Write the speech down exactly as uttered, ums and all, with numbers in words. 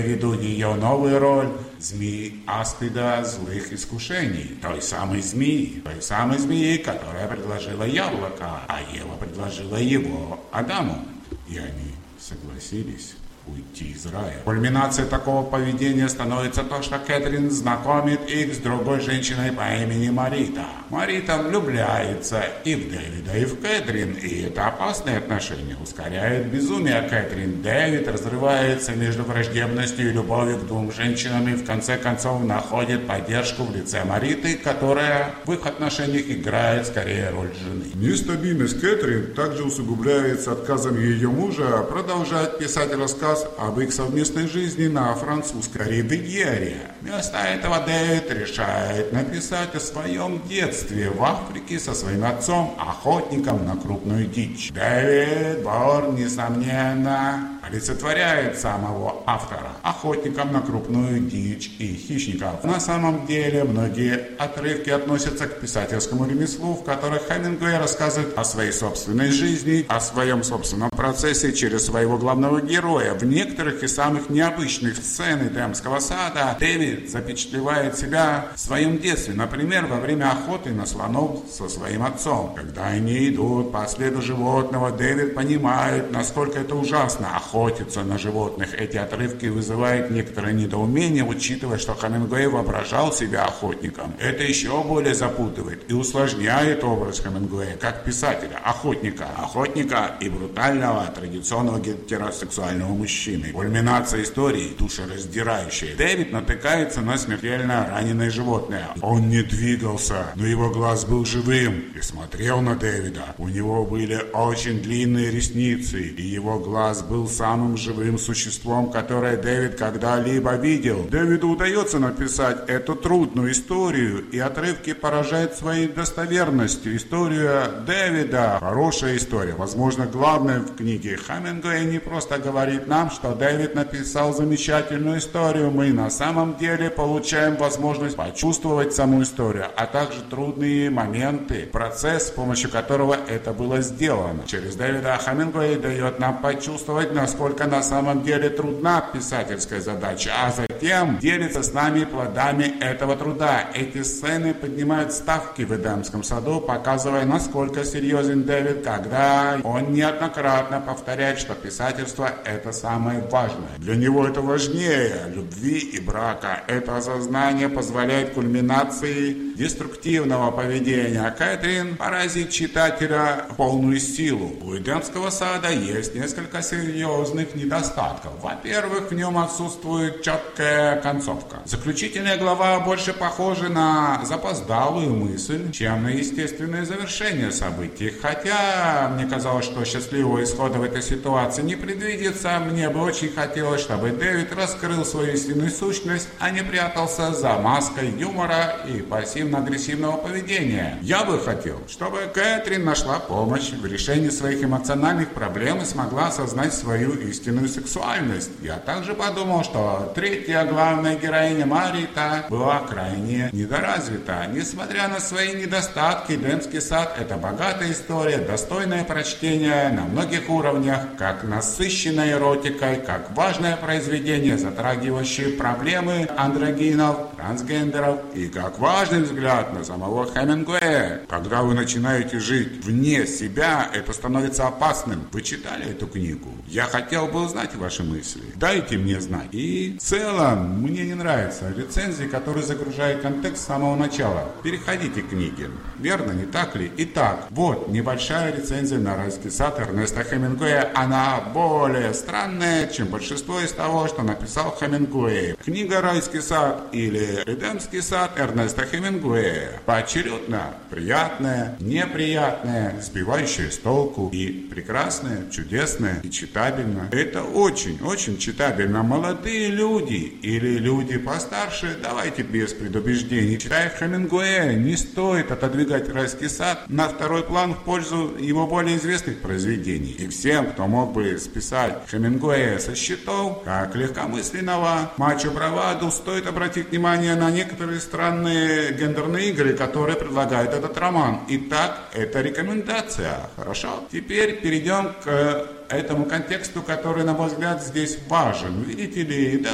Веду ее новую роль змеи аспида злых искушений, той самой змеи, той самой змеи, которая предложила яблоко, а Ева предложила его Адаму, и они согласились уйти из рая. Кульминацией такого поведения становится то, что Кэтрин знакомит их с другой женщиной по имени Марита. Марита влюбляется и в Дэвида, и в Кэтрин, и это опасные отношения ускоряет безумие Кэтрин. Дэвид разрывается между враждебностью и любовью к двум женщинам и в конце концов находит поддержку в лице Мариты, которая в их отношениях играет скорее роль жены. Нестабильность Кэтрин также усугубляется отказом ее мужа продолжать писать рассказ об их совместной жизни на французской ривьере. Вместо этого Дэвид решает написать о своем детстве в Африке со своим отцом, охотником на крупную дичь. Дэвид Борн, несомненно, олицетворяет самого автора, охотником на крупную дичь и хищников. На самом деле, многие отрывки относятся к писательскому ремеслу, в которых Хемингуэй рассказывает о своей собственной жизни, о своем собственном процессе через своего главного героя. В некоторых из самых необычных сцен Эдемского сада Дэвид запечатлевает себя в своем детстве, например, во время охоты на слонов со своим отцом. Когда они идут по следу животного, Дэвид понимает, насколько это ужасно охотиться на животных. Эти отрывки вызывают некоторое недоумение, учитывая, что Хемингуэй воображал себя охотником. Это еще более запутывает и усложняет образ Хемингуэя как писателя, охотника, охотника и брутального традиционного гетеросексуального мужчины. Кульминация истории душераздирающая. Дэвид натыкается на смертельно раненое животное. Он не двигался, но его глаз был живым и смотрел на Дэвида. У него были очень длинные ресницы, и его глаз был самым живым существом, которое Дэвид когда-либо видел. Дэвиду удается написать эту трудную историю, и отрывки поражают своей достоверностью. История Дэвида – хорошая история, возможно, главная в книге. Хемингуэй не просто говорит нам, что Дэвид написал замечательную историю. Мы на самом деле получаем возможность почувствовать саму историю, а также трудные моменты, процесс, с помощью которого это было сделано. Через Дэвида Хемингуэй дает нам почувствовать, насколько на самом деле трудна писательская задача, а затем делится с нами плодами этого труда. Эти сцены поднимают ставки в Эдемском саду, показывая, насколько серьезен Дэвид, когда он неоднократно повторяет, что писательство – это самое важное. Для него это важнее любви и брака. Это осознание позволяет кульминации деструктивного поведения. Кэтрин поразит читателя в полную силу. У Эдемского сада есть несколько серьезных недостатков. Во-первых, в нем отсутствует четкая концовка. Заключительная глава больше похожа на запоздалую мысль, чем на естественное завершение событий. Хотя мне казалось, что счастливого исхода в этой ситуации не предвидится, мне бы очень хотелось, чтобы Дэвид раскрыл свою истинную сущность, а не прятался за маской юмора и пассивно-агрессивного поведения. Я бы хотел, чтобы Кэтрин нашла помощь в решении своих эмоциональных проблем и смогла осознать свою истинную сексуальность. Я также подумал, что третья главная героиня Марита была крайне недоразвита. Несмотря на свои недостатки, Эдемский сад – это богатая история, достойное прочтения на многих уровнях, как насыщенная эротикой, как важное произведение, затрагивающее проблемы андрогинов, трансгендеров, и как важный взгляд на самого Хемингуэя. Когда вы начинаете жить вне себя, это становится опасным. Вы читали эту книгу? Я хотел бы узнать ваши мысли. Дайте мне знать. И в целом, мне не нравятся рецензии, которые загружают контекст с самого начала. Переходите к книге. Верно, не так ли? Итак, вот небольшая рецензия на «Райский сад» Эрнеста Хемингуэя. Она более странная, чем большинство из того, что написал Хемингуэй. Книга «Райский сад» или «Эдемский сад» Эрнеста Хемингуэя поочередно приятная, неприятная, сбивающая с толку и прекрасная, чудесная и читабельно. Это очень-очень читабельно. Молодые люди или люди постарше, давайте без предубеждений. Читая Хемингуэя, не стоит отодвигать «Райский сад» на второй план в пользу его более известных произведений. И всем, кто мог бы списать Хемингуэя со счетов, как легкомысленного мачо-браваду, стоит обратить внимание на некоторые странные гендерные игры, которые предлагает этот роман. Итак, это рекомендация. Хорошо? Теперь перейдем к этому контексту, который, на мой взгляд, здесь важен. Видите ли, да,